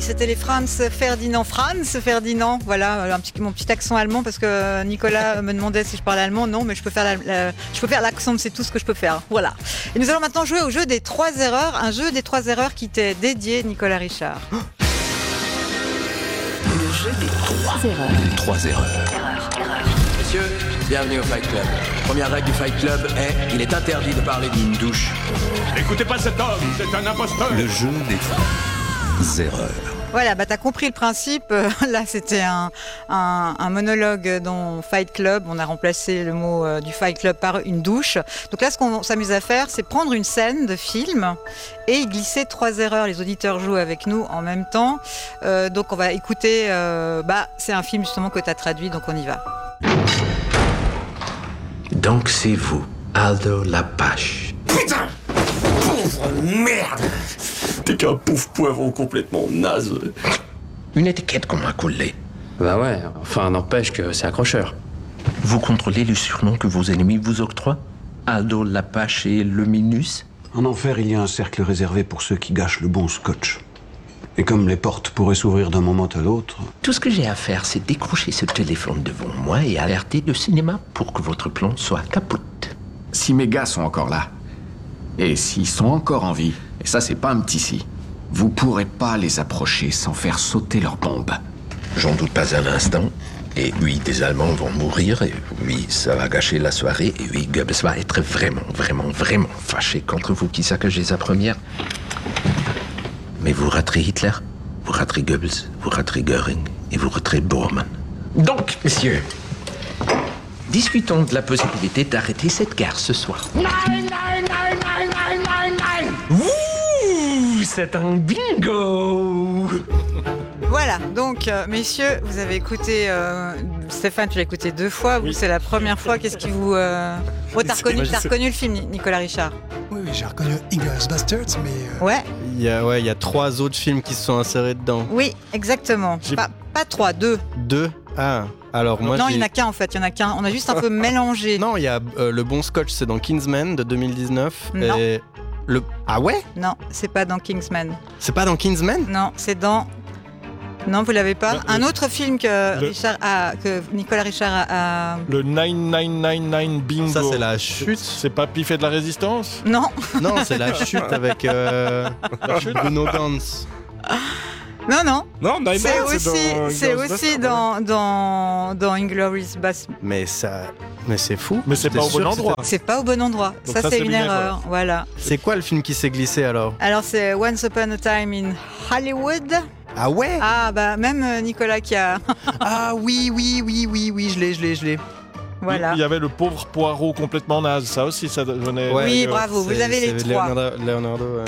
c'était les Franz Ferdinand, voilà, mon petit accent allemand parce que Nicolas me demandait si je parlais allemand. Non, mais je peux faire l'accent, c'est tout ce que je peux faire. Voilà. Et nous allons maintenant jouer au jeu des 3 erreurs, un jeu des 3 erreurs qui t'est dédié, Nicolas Richard. Le jeu des 3 erreurs. Les 3 erreurs. Messieurs, bienvenue au Fight Club. Première règle du Fight Club est il est interdit de parler d'une douche. Écoutez pas cet homme, c'est un imposteur. Le jeu des erreurs. Voilà, t'as compris le principe. Là, c'était un monologue dans Fight Club. On a remplacé le mot du Fight Club par une douche. Donc là, ce qu'on s'amuse à faire, c'est prendre une scène de film et y glisser 3 erreurs. Les auditeurs jouent avec nous en même temps. Donc on va écouter. C'est un film justement que t'as traduit, donc on y va. Donc c'est vous, Aldo Lapache. Putain! Pauvre merde! T'es qu'un pauvre poivron complètement naze. Une étiquette qu'on m'a collée. Bah ouais, enfin n'empêche que c'est accrocheur. Vous contrôlez le surnom que vos ennemis vous octroient? Aldo Lapache et le Minus? En enfer, il y a un cercle réservé pour ceux qui gâchent le bon scotch. Et comme les portes pourraient s'ouvrir d'un moment à l'autre... Tout ce que j'ai à faire, c'est décrocher ce téléphone devant moi et alerter le cinéma pour que votre plan soit capote. Si mes gars sont encore là, et s'ils sont encore en vie, et ça c'est pas un petit si, vous pourrez pas les approcher sans faire sauter leurs bombes. J'en doute pas un instant. Et oui, des Allemands vont mourir, et oui, ça va gâcher la soirée, et oui, Goebbels va être vraiment fâché contre vous qui saccagez sa première. Mais vous raterez Hitler, vous raterez Goebbels, vous raterez Göring, et vous raterez Bormann. Donc, messieurs, discutons de la possibilité d'arrêter cette guerre ce soir. Ouh, c'est un bingo! Voilà, donc messieurs, vous avez écouté, Stéphane, tu l'as écouté 2 fois, vous c'est la première fois, qu'est-ce qui vous... t'as reconnu le film, Nicolas Richard? Oui, j'ai reconnu Inglourious Basterds, mais... Ouais. Il y a 3 autres films qui se sont insérés dedans. Oui, exactement. Pas 3, 2. 2? Ah, alors moi... Non, il n'y en a qu'un en fait, on a juste un peu mélangé. Non, il y a Le Bon Scotch, c'est dans Kingsman de 2019. Non. Et Ah ouais? Non, c'est pas dans Kingsman. C'est pas dans Kingsman? Non, c'est dans... Non, vous l'avez pas. Un autre film que Nicolas Richard a... Le 9999 bingo. Ça, c'est la chute. C'est pas Pif et de la résistance? Non. Non, c'est la chute avec Bruno Ganz. Non. Non, C'est aussi dans Inglourious Basterds. Mais c'est fou. Mais c'est pas au bon endroit. C'est pas au bon endroit. Donc ça, c'est c'est une erreur. Voilà. C'est quoi le film qui s'est glissé alors? Alors, c'est Once Upon a Time in Hollywood. Ah ouais? Ah, même Nicolas qui a... Ah oui, je l'ai. Voilà. Il y avait le pauvre Poirot complètement naze, ça aussi, ça donnait... Ouais, oui, bravo, vous avez les 3. Leonardo, ouais.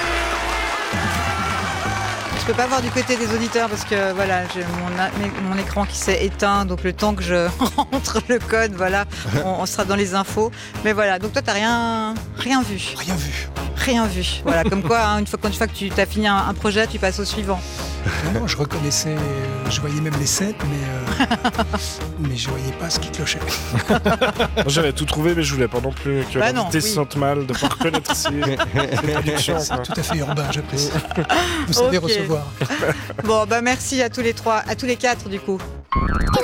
Je peux pas voir du côté des auditeurs parce que voilà, j'ai mon écran qui s'est éteint, donc le temps que je rentre le code, voilà, on sera dans les infos. Mais voilà, donc toi t'as rien vu. Rien vu. Voilà, comme quoi, une fois que tu as fini un projet, tu passes au suivant. Non, je reconnaissais, je voyais même les scènes, mais je voyais pas ce qui clochait. J'avais tout trouvé, mais je voulais pas non plus que l'invité se sente mal de pas reconnaître ces productions. C'est tout à fait urbain, j'apprécie. Vous savez recevoir. Bon, merci à tous les 3, à tous les 4 du coup.